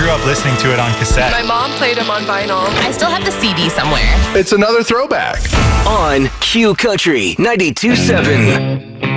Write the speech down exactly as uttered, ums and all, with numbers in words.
grew up listening to it on cassette. My mom played them on vinyl. I still have the C D somewhere. It's another throwback. On Q Country ninety-two point seven.